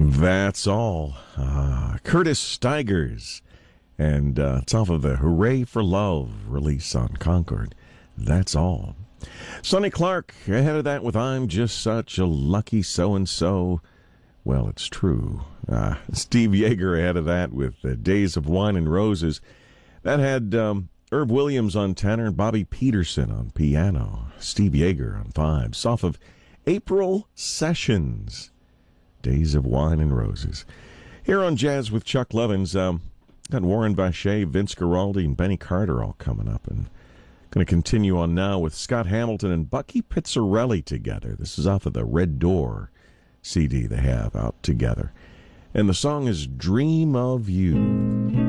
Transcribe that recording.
That's all. Curtis Stigers. And it's off of the Hooray for Love release on Concord. That's all. Sonny Clark ahead of that with I'm Just Such a Lucky So-and-So. Well, it's true. Steve Yeager ahead of that with Days of Wine and Roses. That had Irv Williams on tenor and Bobby Peterson on piano. Steve Yeager on vibes. Off of April Sessions. Days of Wine and Roses. Here on Jazz with Chuck Lovins, got Warren Vacher, Vince Guaraldi, and Benny Carter all coming up. And going to continue on now with Scott Hamilton and Bucky Pizzarelli together. This is off of the Red Door CD they have out together. And the song is Dream of You.